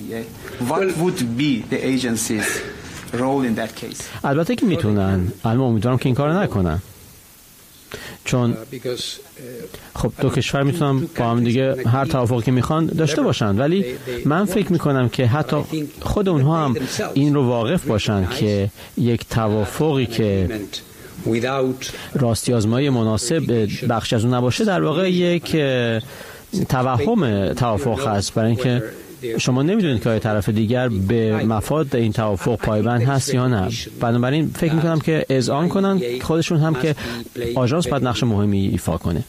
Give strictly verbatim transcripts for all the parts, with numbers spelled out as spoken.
What would be the agency's role in that case? البته که میتونن، اما امیدوارم که این کارو نکنن، چون خب دو کشور میتونن با هم دیگه هر توافقی که میخوان داشته باشن، ولی من فکر میکنم که حتی خود اونها هم این رو واقف باشن که یک توافقی که راستی آزمایی مناسب بخش از اون نباشه در واقع یک توهم توافق هست، برای اینکه شما نمیدونید که آیا طرف دیگر به مفاد این توافق پایبند هست یا نه. بنابراین فکر میکنم که اذعان کنن خودشون هم که آژانس باید نقش مهمی ایفا کنه.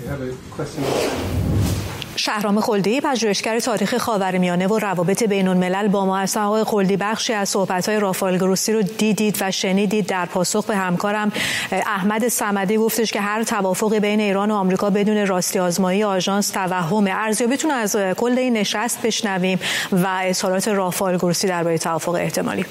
شهرام خلدی، پژوهشگر تاریخ خاورمیانه و روابط بین‌الملل با ما هستن. آقای خلدی، بخشی از صحبت‌های رافائل گروسی رو دیدید و شنیدید. در پاسخ به همکارم احمد صمدی گفتش که هر توافقی بین ایران و آمریکا بدون راستی آزمایی آژانس توهمه. ارزیابیتون از کل این نشست بشنویم و اظهارات رافائل گروسی درباره توافق احتمالی.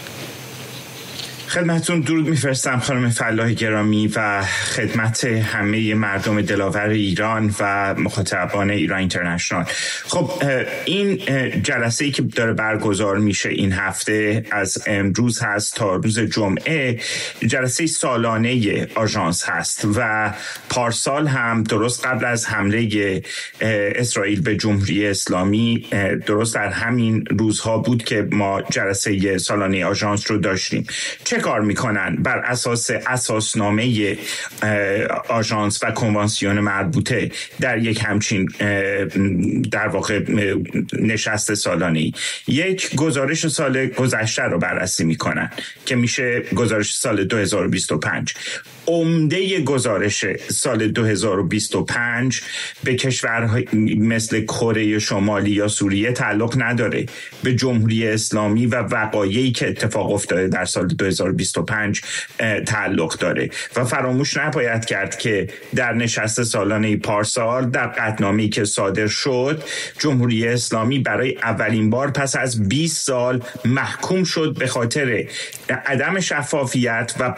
خدمتتون درود میفرستم خانم فلاح گرامی و خدمت همه مردم دلاور ایران و مخاطبان ایران اینترنشنال. خب این جلسه‌ای که داره برگزار میشه این هفته از امروز هست تا روز جمعه، جلسه سالانه آژانس هست و پارسال هم درست قبل از حمله اسرائیل به جمهوری اسلامی درست در همین روزها بود که ما جلسه سالانه آژانس رو داشتیم. چه کار میکنن؟ بر اساس اساسنامه آژانس و کنوانسیون مربوطه در یک همچین در واقع نشست سالانه‌ای یک گزارش سال گذشته رو بررسی میکنن که میشه گزارش سال دو هزار و بیست و پنج. عمده گزارش سال دو هزار و بیست و پنج به کشورهای مثل کره شمالی یا سوریه تعلق نداره، به جمهوری اسلامی و وقایعی که اتفاق افتاده در سال دو هزار و بیست و پنج تعلق داره و فراموش نباید کرد که در نشست سالانه پارسال در قطعنامه‌ای که صادر شد، جمهوری اسلامی برای اولین بار پس از بیست سال محکوم شد به خاطر عدم شفافیت و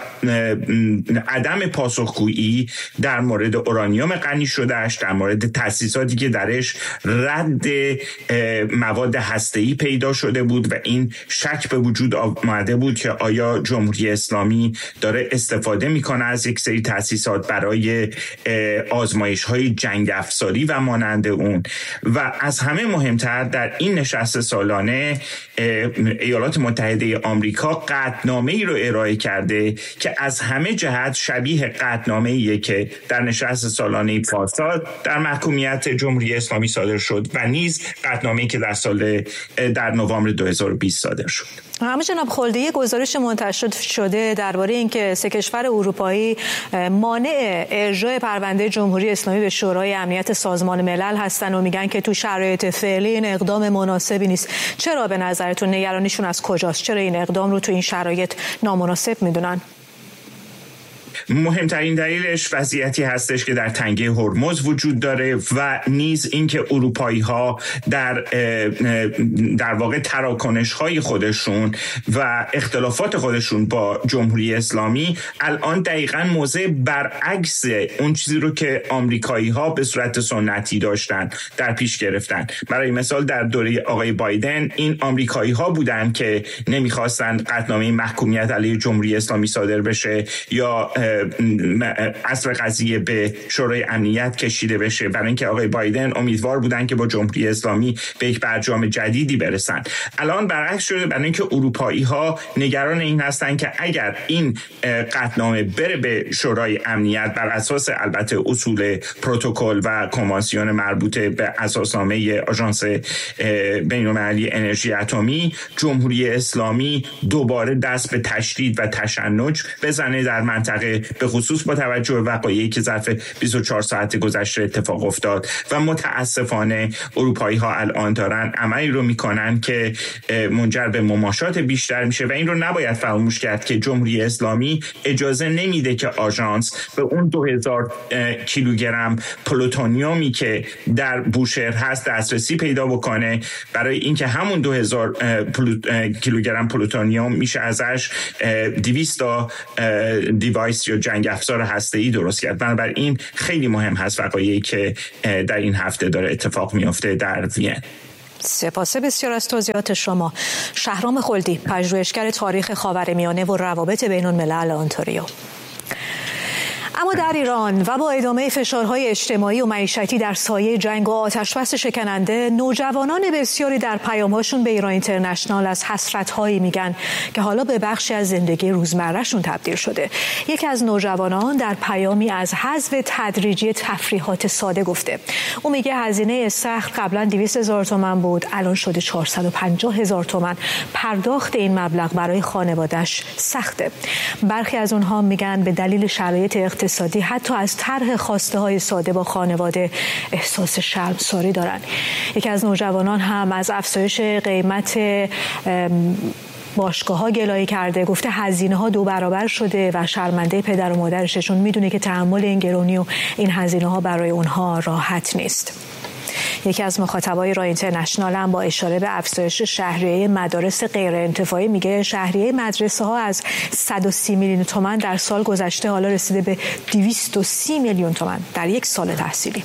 عدم پاسخگویی در مورد اورانیوم غنی شدهش، در مورد تأسیساتی که درش رد مواد هسته‌ای پیدا شده بود و این شک به وجود آمده بود که آیا جمهوری اسلامی داره استفاده میکنه از یک سری تأسیسات برای آزمایش‌های جنگ افزاری و مانند اون. و از همه مهمتر در این نشست سالانه ایالات متحده آمریکا قطعنامه‌ای رو ارائه کرده که از همه جهت شبیه قطعنامه‌ایه که در نشست سالانه پارسال در محکومیت جمهوری اسلامی صادر شد و نیز قطعنامه‌ای که در سال در نوامبر دو هزار و بیست صادر شد. اما جناب خلدی، یک گزارش منتشر شده درباره اینکه سه کشور اروپایی مانع ارجاع پرونده جمهوری اسلامی به شورای امنیت سازمان ملل هستن و میگن که تو شرایط فعلی این اقدام مناسبی نیست. چرا به نظرتون نگرانیشون از کجاست؟ چرا این اقدام رو تو این شرایط نامناسب میدونن؟ مهمترین دلیلش وضعیتی هستش که در تنگه هرمز وجود داره و نیز اینکه اروپایی‌ها در در واقع تراکنش‌های خودشون و اختلافات خودشون با جمهوری اسلامی الان دقیقاً موضع برعکس اون چیزی رو که آمریکایی‌ها به صورت سنتی داشتن در پیش گرفتن. برای مثال در دوره آقای بایدن این آمریکایی‌ها بودن که نمی‌خواستن قطعنامه محکومیت علیه جمهوری اسلامی صادر بشه یا اصل قضیه به شورای امنیت کشیده بشه، برای اینکه آقای بایدن امیدوار بودن که با جمهوری اسلامی به یک برجام جدیدی برسن. الان برعکس شده، برای اینکه اروپایی ها نگران این هستن که اگر این قطعنامه بره به شورای امنیت بر اساس البته اصول پروتکل و کنوانسیون مربوطه به اساسنامه آژانس بین‌المللی انرژی اتمی، جمهوری اسلامی دوباره دست به تشدید و تشنج بزنه در منطقه، به خصوص با توجه به وقایعی که ظرف بیست و چهار ساعت گذشته اتفاق افتاد و متاسفانه اروپایی ها الان دارن عملی رو میکنن که منجر به مماشات بیشتر میشه و این رو نباید فراموش کرد که جمهوری اسلامی اجازه نمیده که آژانس به اون دو هزار کیلوگرم پلوتونیومی که در بوشهر هست دسترسی پیدا بکنه، برای اینکه همون دو هزار کیلوگرم پلوتونیوم میشه ازش دویست تا دیوایس یا جنگ افزار هسته‌ای درست کرد. بنابراین خیلی مهم هست وقایعی که در این هفته داره اتفاق میفته در وین. سپاس بسیار از توضیحات شما. شهرام خلدی، پژوهشگر تاریخ خاورمیانه و روابط بین الملل اونتاریو. اما در ایران و با ادامه فشارهای اجتماعی و معیشتی در سایه جنگ و آتشبس شکننده، نوجوانان بسیاری در پیام‌هاشون به ایران اینترنشنال از حسرت‌هایی میگن که حالا به بخشی از زندگی روزمره‌شون تبدیل شده. یکی از نوجوانان در پیامی از حذف تدریجی تفریحات ساده گفته. او میگه هزینه استخر قبلا دویست هزار تومان بود، الان شده چهارصد و پنجاه هزار تومان. پرداخت این مبلغ برای خانواده‌اش سخته. برخی از اونها میگن به دلیل شرایط اقتصادی حتی از طرح خواسته های ساده با خانواده احساس شرمساری دارن. یکی از نوجوانان هم از افزایش قیمت باشگاه ها گلایه کرده. گفته هزینه ها دو برابر شده و شرمنده پدر و مادرش، چون میدونه که تحمل این گرونی و این هزینه ها برای اونها راحت نیست. یکی از مخاطبای ایران اینترنشنال هم با اشاره به افزایش شهریه مدارس غیر انتفاعی میگه شهریه مدرسه ها از صد و سی میلیون تومان در سال گذشته حالا رسیده به دویست و سی میلیون تومان در یک سال تحصیلی.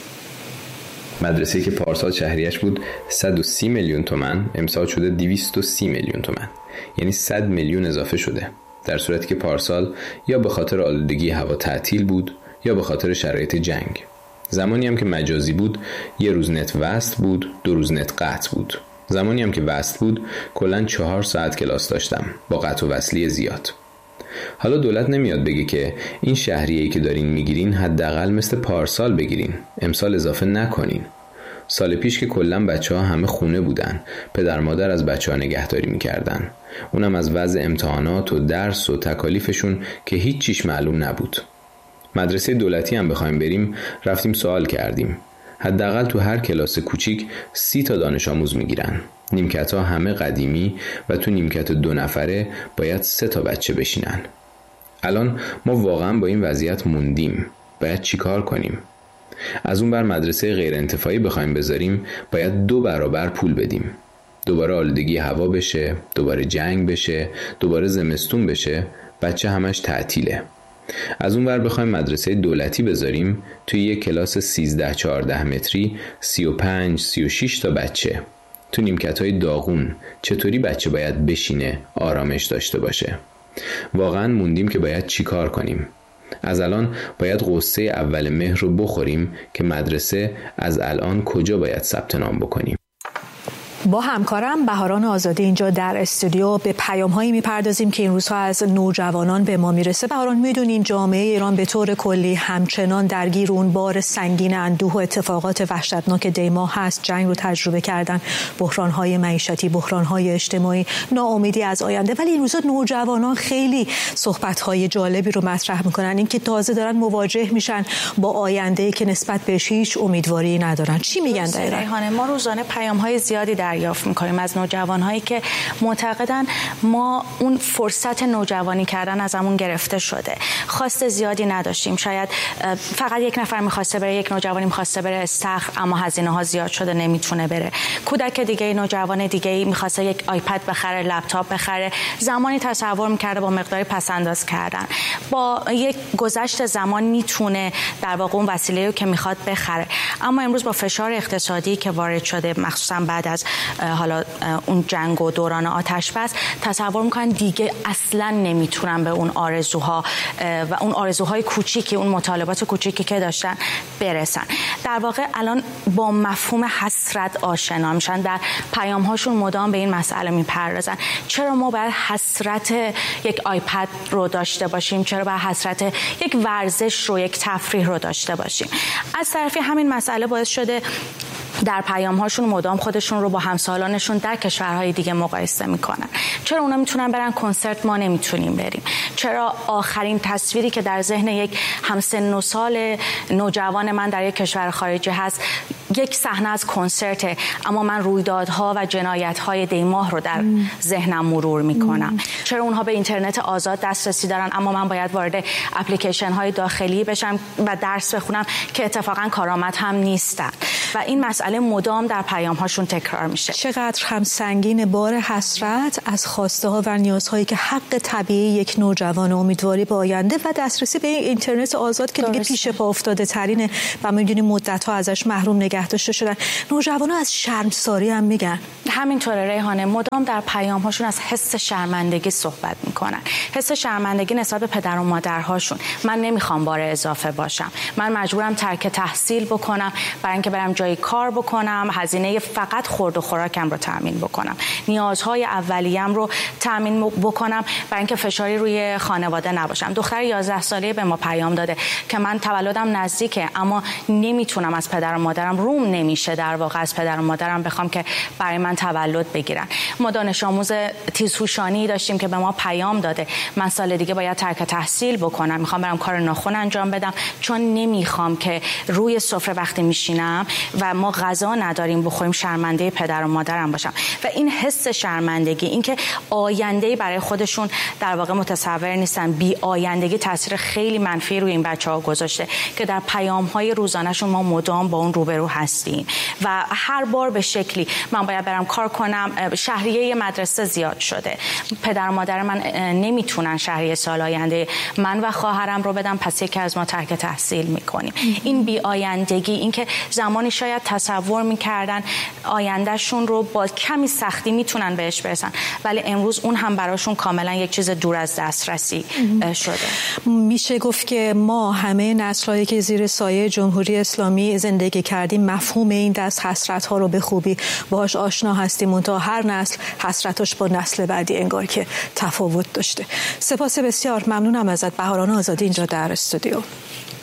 مدرسه‌ای که پارسال شهریه‌اش بود صد و سی میلیون تومان امسال شده دویست و سی میلیون تومان، یعنی صد میلیون اضافه شده، در صورتی که پارسال یا به خاطر آلودگی هوا تعطیل بود یا به خاطر شرایط جنگ. زمانی هم که مجازی بود یه روز نت وصل بود، دو روز نت قطع بود. زمانی هم که وصل بود کلاً چهار ساعت کلاس داشتم با قطع و وصلی زیاد. حالا دولت نمیاد بگه که این شهریه‌ای که دارین میگیرین حداقل مثل پارسال بگیرین، امسال اضافه نکنین. سال پیش که کلاً بچه‌ها همه خونه بودن، پدر مادر از بچه‌ها نگهداری میکردن، اونم از وضع امتحانات و درس و تکالیفشون که هیچ چیش معلوم نبود. مدرسه دولتی هم بخوایم بریم، رفتیم سوال کردیم، حداقل تو هر کلاس کوچیک سی تا دانش آموز میگیرن. نیمکت ها همه قدیمی و تو نیمکت دو نفره باید سه تا بچه بشینن. الان ما واقعا با این وضعیت موندیم، باید چی کار کنیم؟ از اون بر مدرسه غیر انتفاعی بخوایم بذاریم باید دو برابر پول بدیم. دوباره آلودگی هوا بشه، دوباره جنگ بشه، دوباره زمستون بشه، بچه همش تعطیله. از اون ور بخوایم مدرسه دولتی بذاریم، توی یک کلاس سیزده چهارده متری سی و پنج سی و شش تا بچه، تو نیمکت‌های داغون چطوری بچه باید بشینه آرامش داشته باشه؟ واقعا موندیم که باید چی کار کنیم. از الان باید قصه اول مهر رو بخوریم که مدرسه از الان کجا باید ثبت نام بکنیم. با همکارم بهاران آزادی اینجا در استودیو به پیام‌هایی می‌پردازیم که این روزها از نوجوانان به ما میرسه. بهاران، می‌دونین جامعه ایران به طور کلی همچنان درگیر اون بار سنگین اندوه و اتفاقات وحشتناک دی‌ماه هست. جنگ رو تجربه کردن، بحران‌های معیشتی، بحران‌های اجتماعی، ناامیدی از آینده. ولی این روزها نوجوانان خیلی صحبت‌های جالبی رو مطرح می‌کنن، اینکه تازه دارن مواجه میشن با آینده‌ای که نسبت بهش هیچ امیدواری ندارن. چی میگن دقیقاً؟ ما روزانه پیام‌های زیادی دریافت می‌کنیم از نوجوان‌هایی که معتقدن ما اون فرصت نوجوانی کردن ازمون گرفته شده. خواست زیادی نداشتیم، شاید فقط یک نفر می‌خواسته بره، یک نوجوانی می‌خواسته بره استخر، اما هزینه‌ها زیاد شده نمیتونه بره. کودک دیگه، نوجوان دیگه می‌خواسته یک آیپد بخره، لپتاپ بخره، زمانی تصور می‌کرده با مقداری پس‌انداز کردن با یک گذشت زمان میتونه در واقع اون وسیله‌ای که می‌خواد بخره. اما امروز با فشار اقتصادی که وارد شده، مخصوصا بعد از حالا اون جنگ و دوران آتش بس، تصور میکنن دیگه اصلا نمیتونن به اون آرزوها و اون آرزوهای کوچیکی، اون مطالبات کوچیکی که داشتن برسن. در واقع الان با مفهوم حسرت آشنا میشن، در پیام‌هاشون مدام به این مسئله میپردازن. چرا ما باید حسرت یک آیپد رو داشته باشیم؟ چرا باید حسرت یک ورزش رو، یک تفریح رو داشته باشیم؟ از طرفی همین مسئله باعث شده در پیام‌هاشون مدام خودشون رو با همسالانشون در کشورهای دیگه مقایسه میکنن. چرا اونا میتونن برن کنسرت، ما نمیتونیم بریم؟ چرا آخرین تصویری که در ذهن یک همسن و سال نوجوان من در یک کشور خارجی هست یک صحنه از کنسرت، اما من رویدادها و جنایت‌های دی‌ماه رو در ذهنم مرور میکنم؟ چرا اونها به اینترنت آزاد دسترسی دارن اما من باید وارد اپلیکیشن‌های داخلی بشم و درس بخونم که اتفاقا کارآمد هم نیستن؟ و این مسئله مدام در پیام‌هاشون تکرار میشه. چقدر هم سنگین بار حسرت از خواسته ها و نیازهایی که حق طبیعی یک نوجوان، امیدواری به آینده و دسترسی به اینترنت آزاد که دیگه پیش پا افتاده ترینه و میدونیم مدت ها ازش محروم نگه نگه داشته شدن. نوجوانان از شرمساری هم میگن. همینطوره ریحانه، مدام در پیام هاشون از حس شرمندگی صحبت میکنن. حس شرمندگی نسبت به پدر و مادرهاشون. من نمیخوام بار اضافه باشم، من مجبورم ترک تحصیل بکنم برای اینکه برم جای کار بکنم، هزینه فقط خورد و خوراکم رو تامین بکنم، نیازهای اولیه‌ام رو تامین بکنم برای اینکه فشاری روی خانواده نباشم. دختر یازده ساله به ما پیام داده که من تولدم نزدیکه اما نمیتونم از پدر و مادرم، روم نمیشه در واقع از پدر و مادرم بخوام که برای من تولد بگیرن. ما دانش آموز تیزهوشانی داشتیم که به ما پیام داده من سال دیگه باید ترک تحصیل بکنم، میخوام برم کار ناخن انجام بدم چون نمیخوام که روی سفره وقتی میشینم و ما غذا نداریم بخوریم شرمنده پدر و مادرم باشم. و این حس شرمندگی، اینکه آینده‌ای برای خودشون در واقع متصور نیستن، بی آیندگی تاثیر خیلی منفی روی این بچه‌ها گذاشته که در پیام‌های روزانه‌شون ما مدام با اون روبرو هستیم و هر بار به شکلی من باید برم کار کنم. شهریه مدرسه زیاد شده، پدر و مادر من نمیتونن شهریه سال آینده من و خواهرم رو بدم، پس یکی از ما ترک تحصیل میکنیم. این بی آیندگی، اینکه زمانی شاید تصور میکردن آیندهشون رو با کمی سختی میتونن بهش برسن ولی امروز اون هم براشون کاملا یک چیز دور از دسترسی شده. میشه گفت که ما همه نسل‌هایی که زیر سایه جمهوری اسلامی زندگی کردیم مفهوم این دست حسرت‌ها رو به خوبی باهاش آشنا هستیم، منتها هر نسل حسرتش با نسل بعدی انگار که تفاوت داشته. سپاس بسیار، ممنونم ازت بهاران آزادی اینجا در استودیو.